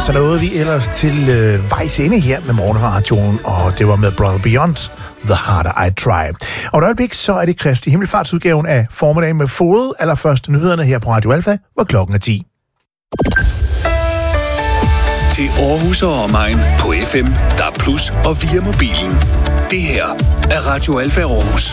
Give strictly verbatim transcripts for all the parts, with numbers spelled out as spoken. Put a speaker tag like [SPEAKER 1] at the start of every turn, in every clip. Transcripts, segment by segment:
[SPEAKER 1] så nåede vi ellers til øh, vejs ende her med morgenradioen, og det var med Brother Beyond, The Harder I Try. Og et øjeblik, så er det Kristi Himmelfartsudgaven af Formiddag med Fod. Allerførst nyhederne her på Radio Alfa, hvor klokken er ti.
[SPEAKER 2] Til Aarhus og omegn på F M, D A B plus, og via mobilen. Det her er Radio Alfa Aarhus.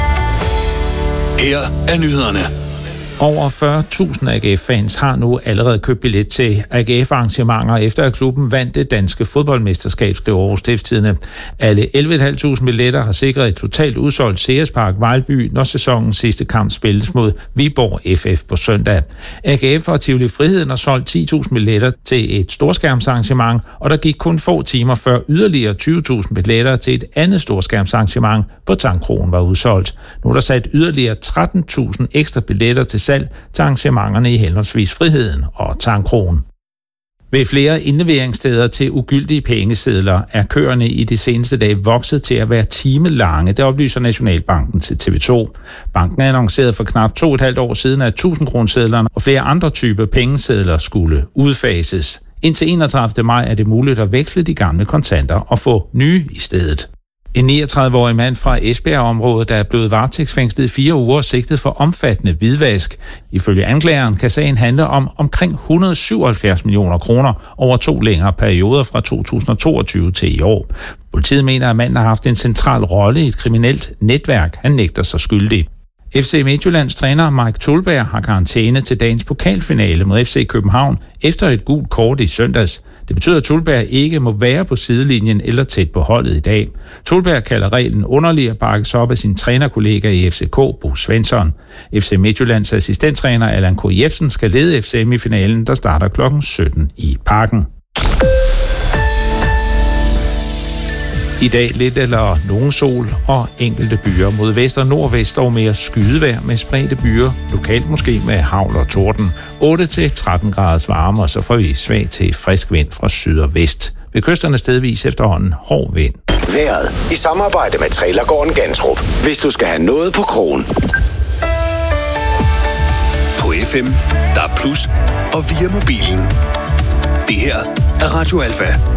[SPEAKER 2] Her er nyhederne.
[SPEAKER 3] Over fyrre tusind A G F-fans har nu allerede købt billet til A G F-arrangementer, efter at klubben vandt det danske fodboldmesterskab, skriver Aarhus Stiftstidende. Alle elleve tusind fem hundrede billetter har sikret et totalt udsolgt Cerespark Vejlby, når sæsonens sidste kamp spilles mod Viborg F F på søndag. A G F og Tivoli Friheden har solgt ti tusind billetter til et storskærmsarrangement, og der gik kun få timer før yderligere tyve tusind billetter til et andet storskærmsarrangement på Tangkrogen var udsolgt. Nu er der sat yderligere tretten tusind ekstra billetter til salg til arrangementerne i henholdsvis Friheden og Tangkrogen. Ved flere indleveringssteder til ugyldige pengesedler er køerne i de seneste dage vokset til at være timelange, det oplyser Nationalbanken til T V to. Banken annoncerede for knap to og et halvt år siden, at tusind-kronesedlerne og flere andre typer pengesedler skulle udfases. Indtil enogtredivte maj er det muligt at veksle de gamle kontanter og få nye i stedet. En niogtredive-årig mand fra Esbjerg-området, der er blevet varetægtsfængslet i fire uger, sigtet for omfattende hvidvask. Ifølge anklageren kan sagen handle om omkring et hundrede og syvoghalvfjerds millioner kroner over to længere perioder fra to tusind og toogtyve til i år. Politiet mener, at manden har haft en central rolle i et kriminelt netværk. Han nægter sig skyldig. F C Midtjyllands træner Mike Tulberg har karantæne til dagens pokalfinale mod F C København efter et gult kort i søndags. Det betyder, at Tulberg ikke må være på sidelinjen eller tæt på holdet i dag. Tulberg kalder reglen underlig og bakkes op af sin trænerkollega i F C K, Bo Svensson. F C Midtjyllands assistenttræner Allan K. Jebsen skal lede F C M i finalen, der starter klokken sytten i Parken. I dag lidt eller nogen sol og enkelte byer. Mod vest og nordvest dog mere skydevejr med spredte byer, lokalt måske med hagl og torden. otte til tretten graders varme, og så får vi svag til frisk vind fra syd og vest. Ved kysterne stedvis efterhånden hård vind.
[SPEAKER 4] Vejret i samarbejde med Trailergården Gantrup. Hvis du skal have noget på krogen.
[SPEAKER 2] På F M, D A B plus, og via mobilen. Det her er Radio Alfa.